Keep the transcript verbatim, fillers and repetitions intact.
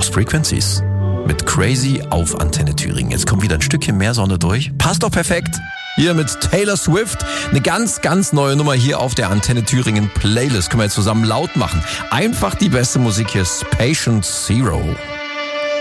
Lost Frequencies mit Crazy auf Antenne Thüringen. Jetzt kommt wieder ein Stückchen mehr Sonne durch. Passt doch perfekt. Hier mit Taylor Swift. Eine ganz, ganz neue Nummer hier auf der Antenne Thüringen Playlist. Können wir jetzt zusammen laut machen. Einfach die beste Musik hier ist Patient Zero.